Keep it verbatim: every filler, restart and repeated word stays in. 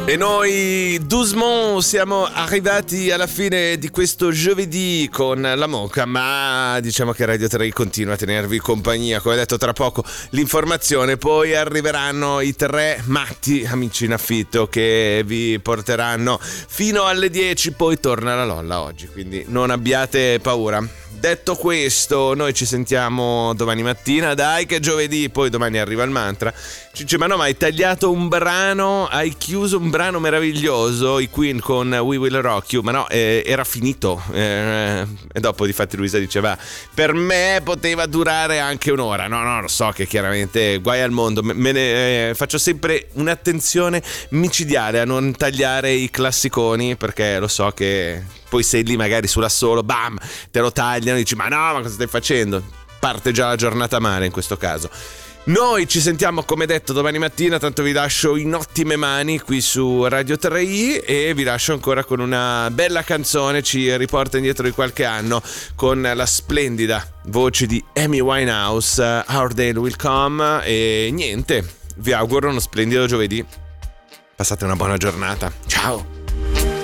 E noi, doucement, siamo arrivati alla fine di questo giovedì con la Mocha, ma diciamo che Radio tre continua a tenervi compagnia. Come detto, tra poco l'informazione, poi arriveranno i tre matti amici in affitto che vi porteranno fino alle dieci, poi torna la Lolla oggi, quindi non abbiate paura. Detto questo, noi ci sentiamo domani mattina, dai che è giovedì, poi domani arriva il mantra. Ci dice, ma no, ma hai tagliato un brano, hai chiuso un brano meraviglioso, i Queen con We Will Rock You, ma no, eh, era finito. Eh, e dopo difatti Luisa diceva, per me poteva durare anche un'ora. No, no, lo so che chiaramente guai al mondo, me ne eh, faccio sempre un'attenzione micidiale a non tagliare i classiconi, perché lo so che poi sei lì magari sulla solo, bam, te lo tagliano, dici ma no, ma cosa stai facendo? Parte già la giornata male in questo caso. Noi ci sentiamo come detto domani mattina, tanto vi lascio in ottime mani qui su Radio tre i e vi lascio ancora con una bella canzone, ci riporta indietro di qualche anno con la splendida voce di Amy Winehouse, Our Day Will Come. E niente, vi auguro uno splendido giovedì, passate una buona giornata, ciao!